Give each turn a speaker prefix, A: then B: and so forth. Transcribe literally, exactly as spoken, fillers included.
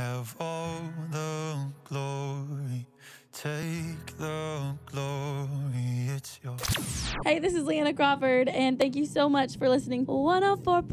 A: have all the glory. Take the glory, it's yours.
B: Hey, this is Leanna Crawford, and thank you so much for listening. one oh four